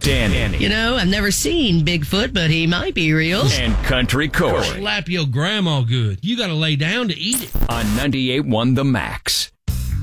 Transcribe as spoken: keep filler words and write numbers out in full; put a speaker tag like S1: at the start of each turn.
S1: Danny.
S2: You know, I've never seen Bigfoot, but he might be real.
S1: And Country Corey.
S3: Slap your grandma good. You got to lay down to eat it.
S1: On ninety-eight point one The Max.